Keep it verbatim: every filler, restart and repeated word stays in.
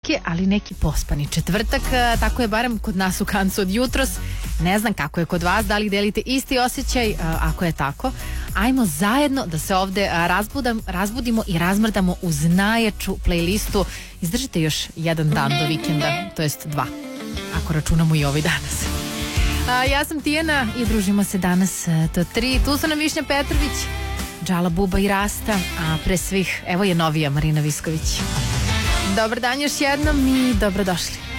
je, ali neki pospani četvrtak, tako je barem kod nas u Kancu od jutros. Ne znam kako je kod vas, da li delite isti osjećaj, ako je tako. Ajmo zajedno da se ovde razbudam, razbudimo i razmrdamo uz najjaču playlistu. Izdržite još jedan dan do vikenda, to jest dva, ako računamo i ovaj danas. A, ja sam Tijana i družimo se danas do tri. Tu su nam Višnja Petrović, Džala Buba i Rasta, a pre svih evo je novija Marina Visković. Dobar dan još jednom i dobrodošli.